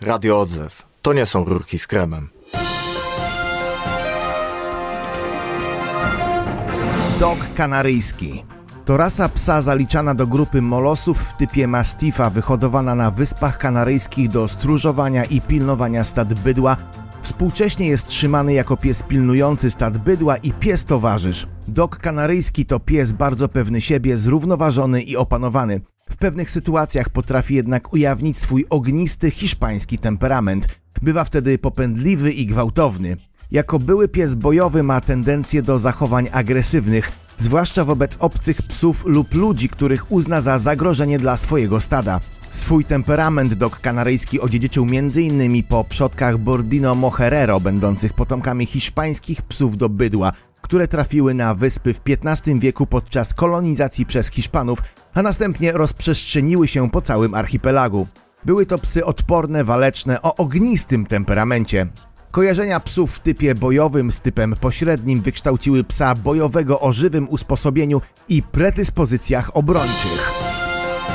Radio Odzew. To nie są rurki z kremem. Dog kanaryjski. To rasa psa zaliczana do grupy molosów w typie mastiffa, wyhodowana na Wyspach Kanaryjskich do stróżowania i pilnowania stad bydła. Współcześnie jest trzymany jako pies pilnujący stad bydła i pies towarzysz. Dog kanaryjski to pies bardzo pewny siebie, zrównoważony i opanowany. W pewnych sytuacjach potrafi jednak ujawnić swój ognisty hiszpański temperament. Bywa wtedy popędliwy i gwałtowny. Jako były pies bojowy ma tendencję do zachowań agresywnych, zwłaszcza wobec obcych psów lub ludzi, których uzna za zagrożenie dla swojego stada. Swój temperament dog kanaryjski odziedziczył m.in. po przodkach Bordino Moherero, będących potomkami hiszpańskich psów do bydła, które trafiły na wyspy w XV wieku podczas kolonizacji przez Hiszpanów, a następnie rozprzestrzeniły się po całym archipelagu. Były to psy odporne, waleczne, o ognistym temperamencie. Kojarzenia psów w typie bojowym z typem pośrednim wykształciły psa bojowego o żywym usposobieniu i predyspozycjach obrończych.